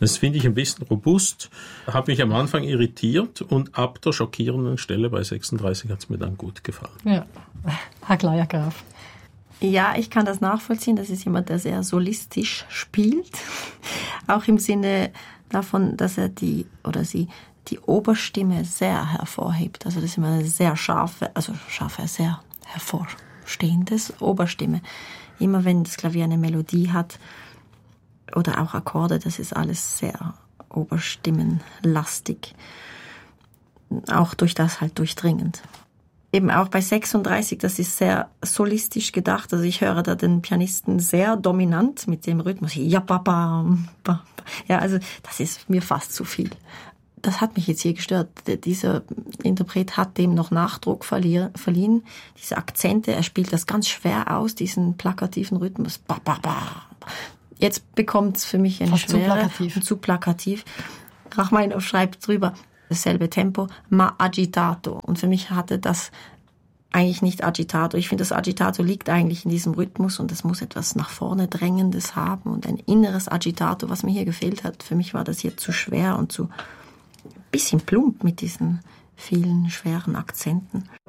Das finde ich ein bisschen robust, habe mich am Anfang irritiert und ab der schockierenden Stelle bei 36 hat es mir dann gut gefallen. Ja, Herr Gleiergraf. Ja, ich kann das nachvollziehen. Das ist jemand, der sehr solistisch spielt. Auch im Sinne davon, dass er die Oberstimme sehr hervorhebt. Also das ist immer eine sehr sehr hervorstehendes Oberstimme. Immer wenn das Klavier eine Melodie hat oder auch Akkorde, das ist alles sehr oberstimmenlastig. Auch durch das halt durchdringend. Eben auch bei 36, das ist sehr solistisch gedacht. Also ich höre da den Pianisten sehr dominant mit dem Rhythmus. Ja, papa. Ja, also das ist mir fast zu viel. Das hat mich jetzt hier gestört. Dieser Interpret hat dem noch Nachdruck verliehen. Diese Akzente, er spielt das ganz schwer aus, diesen plakativen Rhythmus. Jetzt bekommt es für mich eine Schwere und zu plakativ. Rachmaninoff schreibt drüber, dasselbe Tempo, ma agitato. Und für mich hatte das eigentlich nicht agitato. Ich finde, das agitato liegt eigentlich in diesem Rhythmus und das muss etwas nach vorne Drängendes haben und ein inneres agitato, was mir hier gefehlt hat. Für mich war das hier zu schwer und zu ein bisschen plump mit diesen vielen schweren Akzenten.